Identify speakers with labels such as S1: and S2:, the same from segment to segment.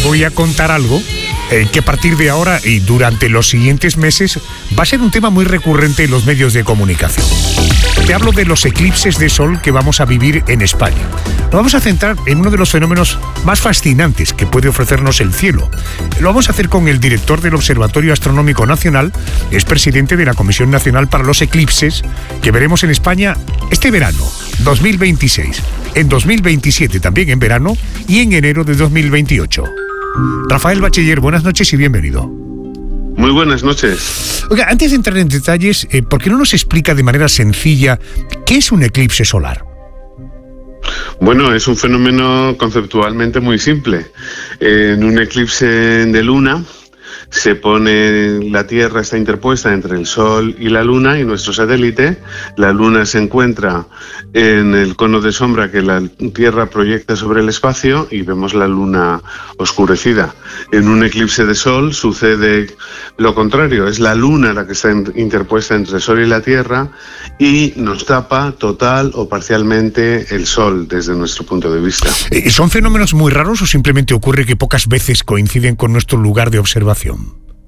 S1: voy a contar algo que a partir de ahora y durante los siguientes meses va a ser un tema muy recurrente en los medios de comunicación. Te hablo de los eclipses de sol que vamos a vivir en España. Nos vamos a centrar en uno de los fenómenos más fascinantes que puede ofrecernos el cielo. Lo vamos a hacer con el director del Observatorio Astronómico Nacional, es presidente de la Comisión Nacional para los Eclipses, que veremos en España este verano, 2026, en 2027 también en verano y en enero de 2028. Rafael Bachiller, buenas noches y bienvenido.
S2: Muy buenas noches.
S1: Oiga, antes de entrar en detalles, ¿por qué no nos explica de manera sencilla qué es un eclipse solar?
S2: Bueno, es un fenómeno conceptualmente muy simple. En un eclipse de luna se pone la Tierra, está interpuesta entre el Sol y la Luna y nuestro satélite. La Luna se encuentra en el cono de sombra que la Tierra proyecta sobre el espacio y vemos la Luna oscurecida. En un eclipse de Sol sucede lo contrario, es la Luna la que está interpuesta entre el Sol y la Tierra y nos tapa total o parcialmente el Sol desde nuestro punto de vista.
S1: ¿Son fenómenos muy raros o simplemente ocurre que pocas veces coinciden con nuestro lugar de observación?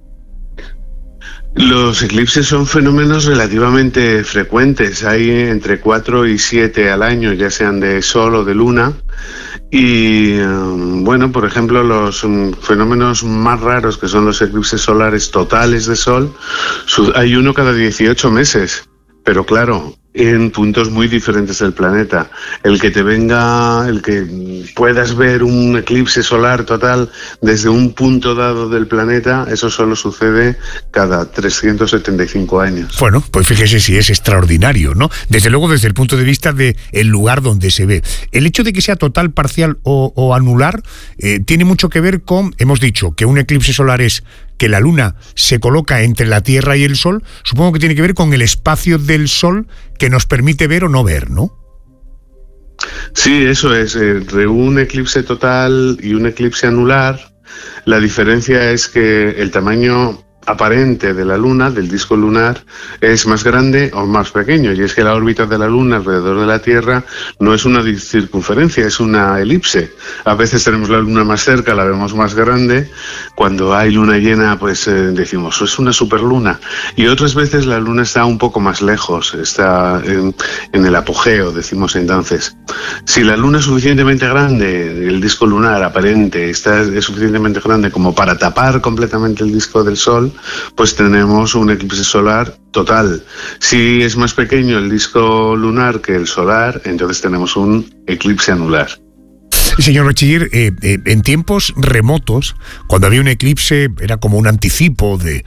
S2: Los eclipses son fenómenos relativamente frecuentes, hay entre 4 y 7 al año, ya sean de sol o de luna. Y bueno, por ejemplo, los fenómenos más raros, que son los eclipses solares totales de sol, hay uno cada 18 meses, pero claro, en puntos muy diferentes del planeta. El que puedas ver un eclipse solar total desde un punto dado del planeta, eso solo sucede cada 375 años.
S1: Bueno, pues fíjese si es extraordinario, ¿no? Desde luego desde el punto de vista del lugar donde se ve. El hecho de que sea total, parcial o anular tiene mucho que ver con, hemos dicho, que un eclipse solar es que la Luna se coloca entre la Tierra y el Sol. Supongo que tiene que ver con el espacio del Sol que nos permite ver o no ver, ¿no?
S2: Sí, eso es. Entre un eclipse total y un eclipse anular, la diferencia es que el tamaño aparente de la Luna, del disco lunar, es más grande o más pequeño, y es que la órbita de la Luna alrededor de la Tierra no es una circunferencia, es una elipse. A veces tenemos la Luna más cerca, la vemos más grande. Cuando hay luna llena, pues decimos, es una superluna. Y otras veces la Luna está un poco más lejos, está en el apogeo, decimos entonces. Si la Luna es suficientemente grande, el disco lunar aparente es suficientemente grande como para tapar completamente el disco del Sol, pues tenemos un eclipse solar total. Si es más pequeño el disco lunar que el solar, entonces tenemos un eclipse anular.
S1: Señor Bachiller, en tiempos remotos, cuando había un eclipse, era como un anticipo de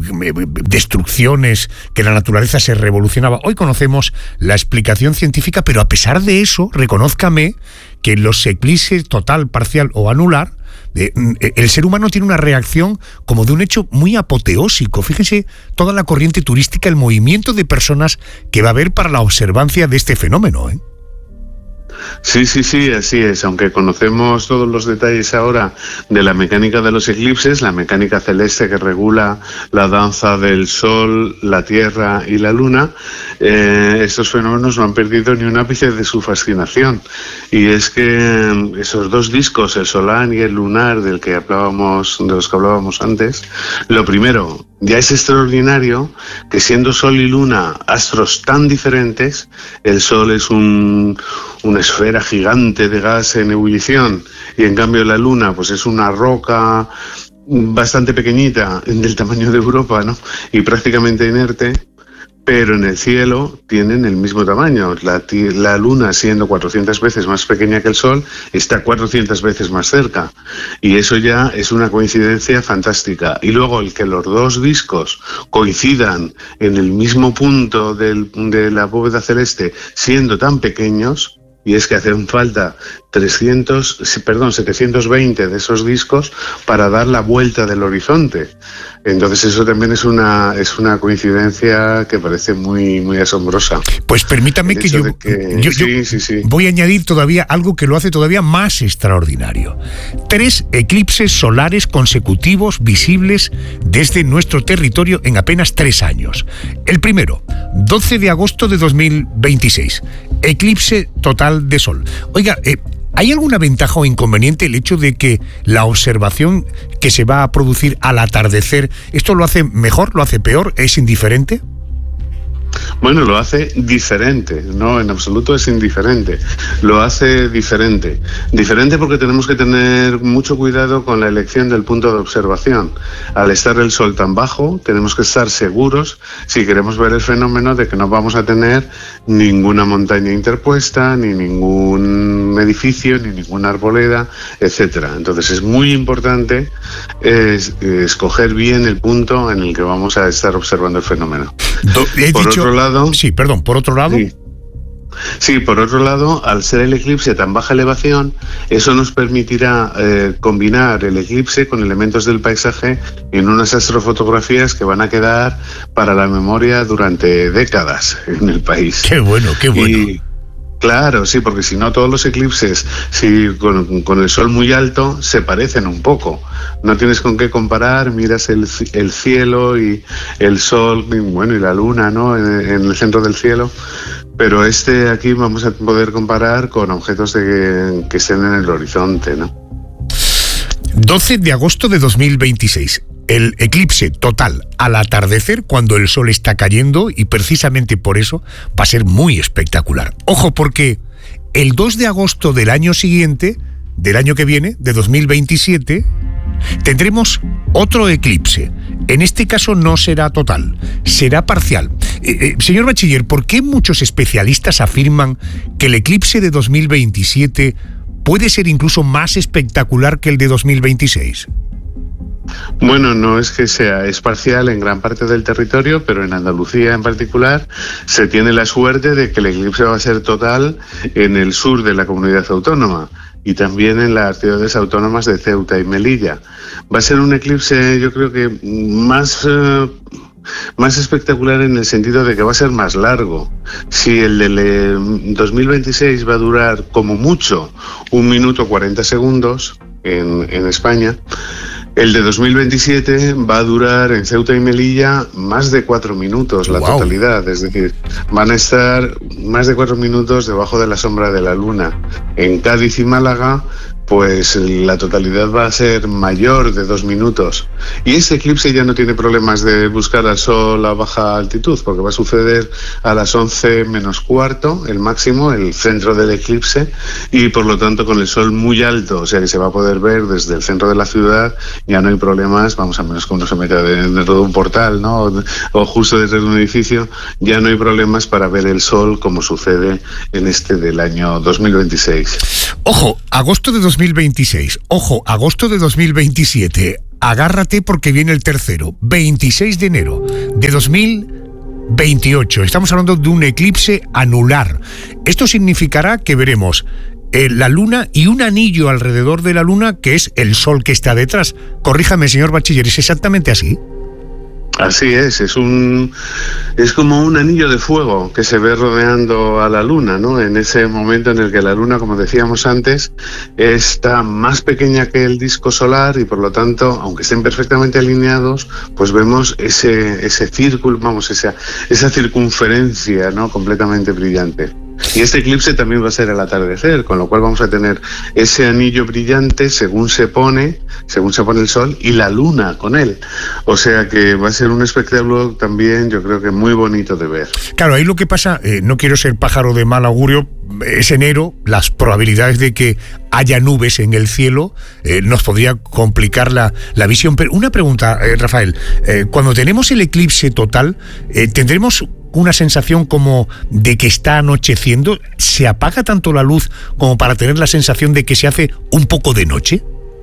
S1: destrucciones, que la naturaleza se revolucionaba. Hoy conocemos la explicación científica, pero a pesar de eso, reconózcame que los eclipses total, parcial o anular, el ser humano tiene una reacción como de un hecho muy apoteósico. Fíjense toda la corriente turística, el movimiento de personas que va a haber para la observancia de este fenómeno, ¿eh?
S2: Sí, así es. Aunque conocemos todos los detalles ahora de la mecánica de los eclipses, la mecánica celeste que regula la danza del Sol, la Tierra y la Luna, estos fenómenos no han perdido ni un ápice de su fascinación. Y es que esos dos discos, el solar y el lunar, de los que hablábamos antes, lo primero, ya es extraordinario que siendo Sol y Luna astros tan diferentes, el Sol es una esfera gigante de gas en ebullición y en cambio la Luna pues es una roca bastante pequeñita, del tamaño de Europa, ¿no? Y prácticamente inerte, pero en el cielo tienen el mismo tamaño. La Luna, siendo 400 veces más pequeña que el Sol, está 400 veces más cerca. Y eso ya es una coincidencia fantástica. Y luego el que los dos discos coincidan en el mismo punto de la bóveda celeste, siendo tan pequeños, y es que hacen falta 720 de esos discos para dar la vuelta del horizonte. Entonces eso también es una coincidencia que parece muy, muy asombrosa.
S1: Pues permítame que yo voy a añadir todavía algo que lo hace todavía más extraordinario. 3 eclipses solares consecutivos visibles desde nuestro territorio en apenas 3 años. El primero, 12 de agosto de 2026, eclipse total de Sol. Oiga, ¿Hay alguna ventaja o inconveniente el hecho de que la observación que se va a producir al atardecer, esto lo hace mejor, lo hace peor, es indiferente?
S2: Bueno, lo hace diferente, no, en absoluto es indiferente, lo hace diferente. Diferente porque tenemos que tener mucho cuidado con la elección del punto de observación. Al estar el sol tan bajo, tenemos que estar seguros, si queremos ver el fenómeno, de que no vamos a tener ninguna montaña interpuesta, ni ningún edificio, ni ninguna arboleda, etcétera. Entonces es muy importante escoger bien el punto en el que vamos a estar observando el fenómeno.
S1: Por otro lado.
S2: Sí, por otro lado, al ser el eclipse a tan baja elevación, eso nos permitirá combinar el eclipse con elementos del paisaje en unas astrofotografías que van a quedar para la memoria durante décadas en el país.
S1: Qué bueno.
S2: Claro, sí, porque si no todos los eclipses, si con el sol muy alto, se parecen un poco. No tienes con qué comparar, miras el cielo y el sol, bueno, y la luna, ¿no? En el centro del cielo. Pero aquí vamos a poder comparar con objetos que estén en el horizonte, ¿no?
S1: 12 de agosto de 2026. El eclipse total al atardecer, cuando el sol está cayendo, y precisamente por eso va a ser muy espectacular. Ojo, porque el 2 de agosto del año siguiente, del año que viene, de 2027, tendremos otro eclipse. En este caso no será total, será parcial. Señor Bachiller, ¿por qué muchos especialistas afirman que el eclipse de 2027 puede ser incluso más espectacular que el de 2026?
S2: Bueno, no es que sea, es parcial en gran parte del territorio, pero en Andalucía en particular se tiene la suerte de que el eclipse va a ser total en el sur de la comunidad autónoma y también en las ciudades autónomas de Ceuta y Melilla. Va a ser un eclipse, yo creo que más espectacular en el sentido de que va a ser más largo. Si el del 2026 va a durar como mucho 1 minuto 40 segundos en España, el de 2027 va a durar en Ceuta y Melilla más de 4 minutos, la totalidad. Es decir, van a estar más de 4 minutos debajo de la sombra de la luna. En Cádiz y Málaga, pues la totalidad va a ser mayor de 2 minutos. Y ese eclipse ya no tiene problemas de buscar al sol a baja altitud, porque va a suceder a las 11 menos cuarto, el máximo, el centro del eclipse, y por lo tanto con el sol muy alto, o sea que se va a poder ver desde el centro de la ciudad, ya no hay problemas, vamos, a menos que uno se meta dentro de un portal, ¿no? O justo detrás de un edificio, ya no hay problemas para ver el sol como sucede en este del año 2026.
S1: Ojo, agosto de 2026, ojo, agosto de 2027, agárrate porque viene el tercero, 26 de enero de 2028. Estamos hablando de un eclipse anular. Esto significará que veremos la luna y un anillo alrededor de la luna, que es el sol que está detrás. Corríjame, señor Bachiller, ¿es exactamente así?
S2: Así es como un anillo de fuego que se ve rodeando a la luna, ¿no? En ese momento en el que la luna, como decíamos antes, está más pequeña que el disco solar y por lo tanto, aunque estén perfectamente alineados, pues vemos ese círculo, vamos, esa circunferencia, ¿no? Completamente brillante. Y este eclipse también va a ser al atardecer, con lo cual vamos a tener ese anillo brillante según se pone el sol y la luna con él. O sea que va a ser un espectáculo también, yo creo que muy bonito de ver. Claro,
S1: ahí lo que pasa, no quiero ser pájaro de mal augurio, es enero, las probabilidades de que haya nubes en el cielo nos podría complicar la visión. Pero una pregunta, Rafael, cuando tenemos el eclipse total, ¿tendremos una sensación como de que está anocheciendo? ¿Se apaga tanto la luz como para tener la sensación de que se hace un poco de noche?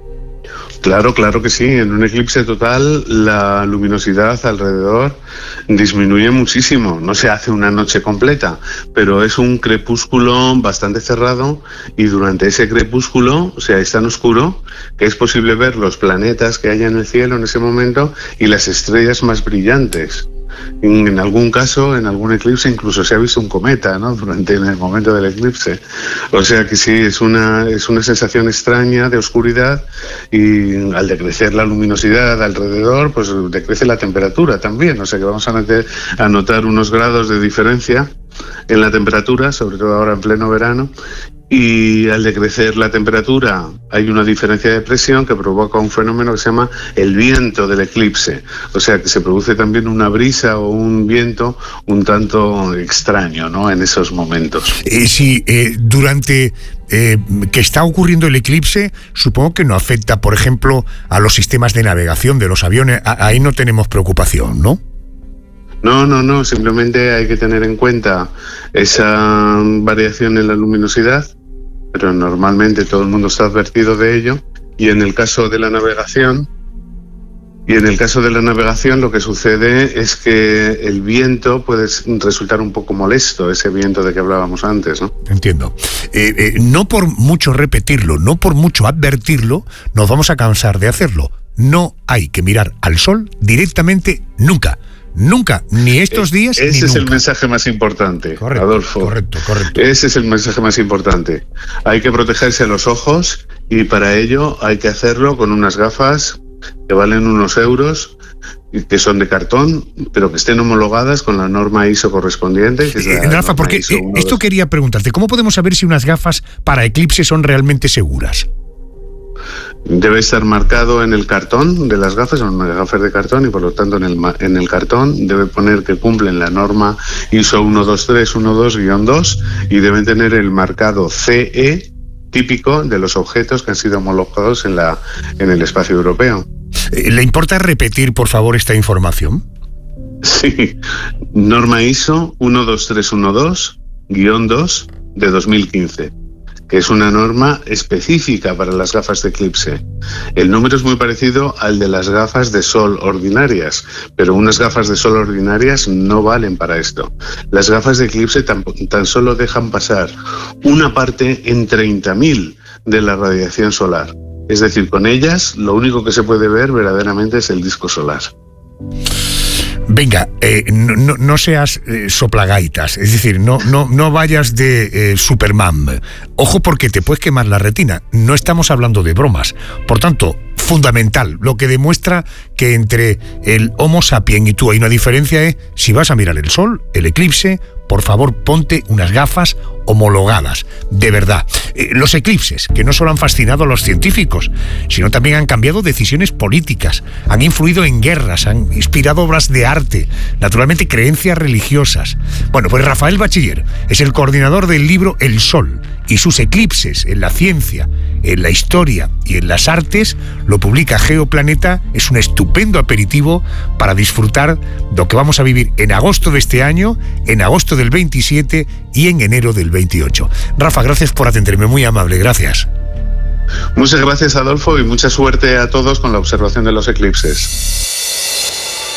S2: Claro que sí. En un eclipse total la luminosidad alrededor disminuye muchísimo. No se hace una noche completa, pero es un crepúsculo bastante cerrado y durante ese crepúsculo, o sea, es tan oscuro que es posible ver los planetas que hay en el cielo en ese momento y las estrellas más brillantes. En algún caso, en algún eclipse, incluso se ha visto un cometa, ¿no? En el momento del eclipse. O sea que sí, es una sensación extraña de oscuridad y al decrecer la luminosidad alrededor, pues decrece la temperatura también. O sea que vamos a notar unos grados de diferencia en la temperatura, sobre todo ahora en pleno verano, y al decrecer la temperatura hay una diferencia de presión que provoca un fenómeno que se llama el viento del eclipse. O sea que se produce también una brisa o un viento un tanto extraño, ¿no?, en esos momentos.
S1: Durante que está ocurriendo el eclipse, supongo que no afecta, por ejemplo, a los sistemas de navegación de los aviones. Ahí no tenemos preocupación, ¿no?
S2: No, simplemente hay que tener en cuenta esa variación en la luminosidad, pero normalmente todo el mundo está advertido de ello, y en el caso de la navegación, lo que sucede es que el viento puede resultar un poco molesto, ese viento de que hablábamos antes, ¿no?
S1: Entiendo. No por mucho repetirlo, no por mucho advertirlo, nos vamos a cansar de hacerlo. No hay que mirar al sol directamente nunca. Nunca, ni estos días ni nunca.
S2: Ese es el mensaje más importante,
S1: correcto,
S2: Adolfo.
S1: Correcto.
S2: Ese es el mensaje más importante. Hay que protegerse los ojos y para ello hay que hacerlo con unas gafas que valen unos euros, que son de cartón, pero que estén homologadas con la norma ISO correspondiente. Que es
S1: Rafa, porque esto quería preguntarte, ¿cómo podemos saber si unas gafas para eclipse son realmente seguras?
S2: Debe estar marcado en el cartón de las gafas, son unas gafas de cartón, y por lo tanto en el cartón debe poner que cumplen la norma ISO 12312-2 y deben tener el marcado CE típico de los objetos que han sido homologados en el espacio europeo.
S1: ¿Le importa repetir, por favor, esta información?
S2: Sí, norma ISO 12312-2 de 2015. Que es una norma específica para las gafas de eclipse. El número es muy parecido al de las gafas de sol ordinarias, pero unas gafas de sol ordinarias no valen para esto. Las gafas de eclipse tan solo dejan pasar una parte en 30.000 de la radiación solar. Es decir, con ellas lo único que se puede ver verdaderamente es el disco solar.
S1: Venga, no seas soplagaitas, es decir, no vayas de Superman. Ojo, porque te puedes quemar la retina. No estamos hablando de bromas. Por tanto, fundamental, lo que demuestra que entre el Homo sapiens y tú hay una diferencia es, si vas a mirar el sol, el eclipse, por favor, ponte unas gafas homologadas, de verdad. Los eclipses, que no solo han fascinado a los científicos, sino también han cambiado decisiones políticas, han influido en guerras, han inspirado obras de arte, naturalmente creencias religiosas. Bueno, pues Rafael Bachiller es el coordinador del libro El Sol y sus eclipses en la ciencia, en la historia y en las artes. Lo publica Geoplaneta. Es un estupendo aperitivo para disfrutar de lo que vamos a vivir en agosto de este año, en agosto del 27 y en enero del 28. Rafa, gracias por atenderme, muy amable, gracias.
S2: Muchas gracias, Adolfo, y mucha suerte a todos con la observación de los eclipses.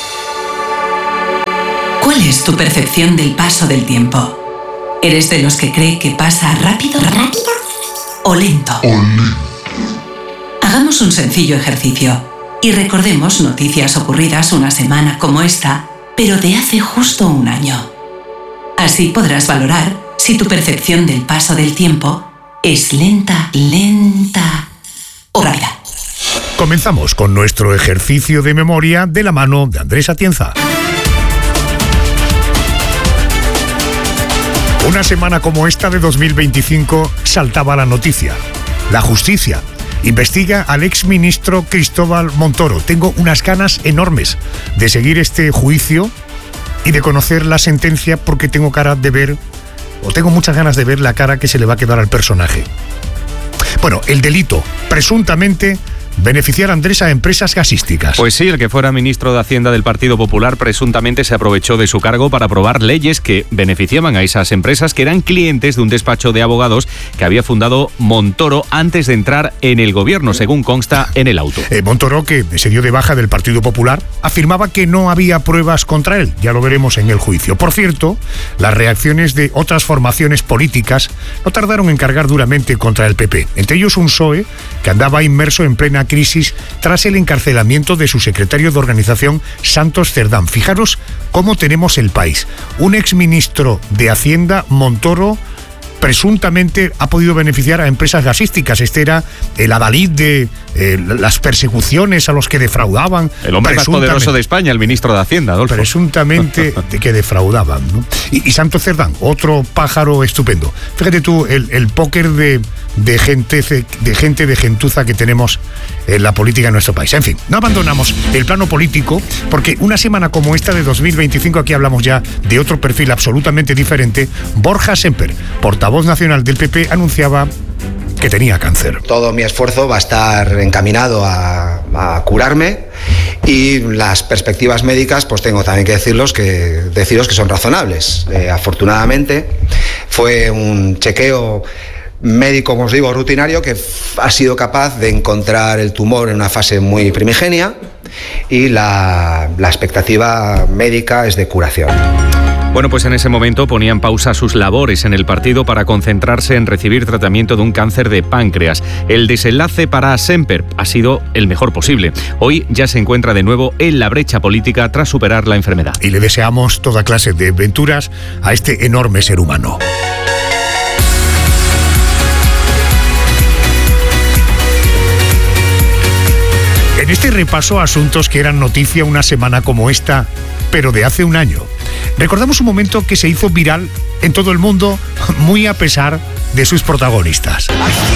S3: ¿Cuál es tu percepción del paso del tiempo? ¿Eres de los que cree que pasa rápido o lento? Hagamos un sencillo ejercicio y recordemos noticias ocurridas una semana como esta, pero de hace justo un año. Así podrás valorar si tu percepción del paso del tiempo es lenta o rápida.
S1: Comenzamos con nuestro ejercicio de memoria de la mano de Andrés Atienza. Una semana como esta de 2025 saltaba la noticia. La justicia investiga al exministro Cristóbal Montoro. Tengo unas ganas enormes de seguir este juicio y de conocer la sentencia, porque tengo muchas ganas de ver la cara que se le va a quedar al personaje. Bueno, el delito, presuntamente beneficiar a Andrés a empresas gasísticas.
S4: Pues sí, el que fuera ministro de Hacienda del Partido Popular presuntamente se aprovechó de su cargo para aprobar leyes que beneficiaban a esas empresas que eran clientes de un despacho de abogados que había fundado Montoro antes de entrar en el gobierno, según consta en el auto.
S1: Montoro, que se dio de baja del Partido Popular, afirmaba que no había pruebas contra él. Ya lo veremos en el juicio. Por cierto, las reacciones de otras formaciones políticas no tardaron en cargar duramente contra el PP. Entre ellos un PSOE que andaba inmerso en plena crisis tras el encarcelamiento de su secretario de organización, Santos Cerdán. Fijaros cómo tenemos el país. Un exministro de Hacienda, Montoro, presuntamente ha podido beneficiar a empresas gasísticas. Este era el adalid de las persecuciones a los que defraudaban.
S4: El hombre más poderoso de España, el ministro de Hacienda, Adolfo.
S1: Presuntamente de que defraudaban, ¿no? Y Santo Cerdán, otro pájaro estupendo. Fíjate tú, el póker de gentuza que tenemos en la política en nuestro país. En fin, no abandonamos el plano político, porque una semana como esta de 2025, aquí hablamos ya de otro perfil absolutamente diferente. Borja Semper, portavoz nacional del PP, anunciaba que tenía cáncer.
S5: Todo mi esfuerzo va a estar encaminado a curarme, y las perspectivas médicas, pues tengo también que deciros que son razonables. Afortunadamente fue un chequeo médico, como os digo, rutinario, que ha sido capaz de encontrar el tumor en una fase muy primigenia, y la expectativa médica es de curación.
S4: Bueno, pues en ese momento ponía en pausa sus labores en el partido para concentrarse en recibir tratamiento de un cáncer de páncreas. El desenlace para Semper ha sido el mejor posible. Hoy ya se encuentra de nuevo en la brecha política tras superar la enfermedad.
S1: Y le deseamos toda clase de venturas a este enorme ser humano. En este repaso a asuntos que eran noticia una semana como esta, pero de hace un año, recordamos un momento que se hizo viral en todo el mundo, muy a pesar de sus protagonistas.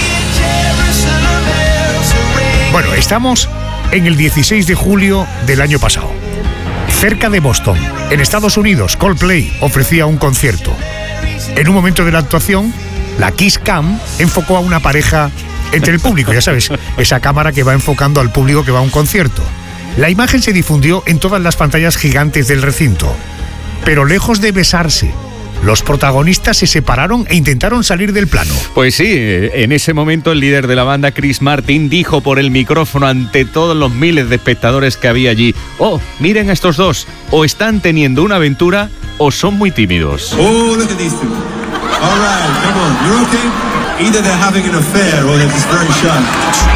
S1: Bueno, estamos en el 16 de julio del año pasado. Cerca de Boston, en Estados Unidos, Coldplay ofrecía un concierto. En un momento de la actuación, la Kiss Cam enfocó a una pareja entre el público, ya sabes, esa cámara que va enfocando al público que va a un concierto. La imagen se difundió en todas las pantallas gigantes del recinto, pero lejos de besarse, los protagonistas se separaron e intentaron salir del plano.
S4: Pues sí, en ese momento el líder de la banda, Chris Martin, dijo por el micrófono ante todos los miles de espectadores que había allí: oh, miren a estos dos, o están teniendo una aventura o son muy tímidos.
S6: Oh, look at these two. All right, come on, you're okay? Either they're having an affair or they're just very shy.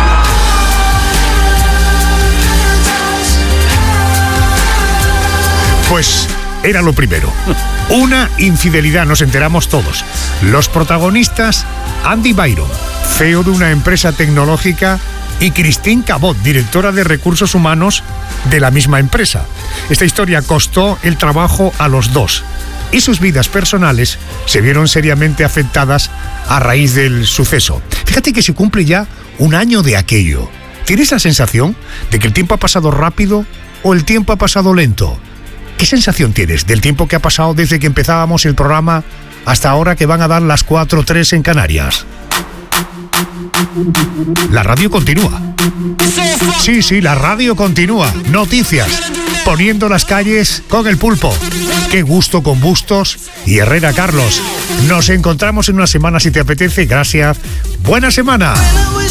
S1: Pues era lo primero. Una infidelidad, nos enteramos todos. Los protagonistas, Andy Byron, CEO de una empresa tecnológica, y Christine Cabot, directora de recursos humanos de la misma empresa. Esta historia costó el trabajo a los dos, y sus vidas personales se vieron seriamente afectadas a raíz del suceso. Fíjate que se cumple ya un año de aquello. ¿Tienes la sensación de que el tiempo ha pasado rápido o el tiempo ha pasado lento? ¿Qué sensación tienes del tiempo que ha pasado desde que empezábamos el programa hasta ahora que van a dar las 4:03 en Canarias? La radio continúa. Sí, la radio continúa. Noticias, poniendo las calles con el pulpo. Qué gusto con Bustos y Herrera Carlos. Nos encontramos en una semana si te apetece. Gracias. Buena semana.